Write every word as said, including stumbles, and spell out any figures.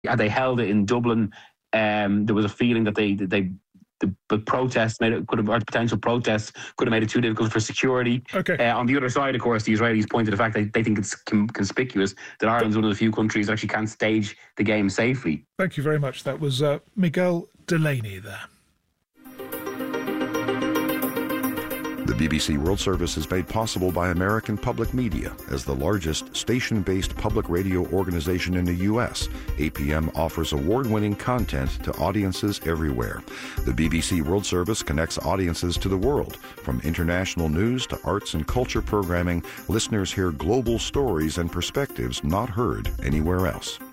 Had they held it in Dublin, um, there was a feeling that they they the, the protests made it could have, or potential protests could have made it too difficult for security. Okay. Uh, on the other side, of course, the Israelis point to the fact that they think it's com- conspicuous that Ireland's one of the few countries that actually can't stage the game safely. Thank you very much. That was uh, Miguel Delaney there. The B B C World Service is made possible by American Public Media. As the largest station-based public radio organization in the U S, A P M offers award-winning content to audiences everywhere. The B B C World Service connects audiences to the world. From international news to arts and culture programming, listeners hear global stories and perspectives not heard anywhere else.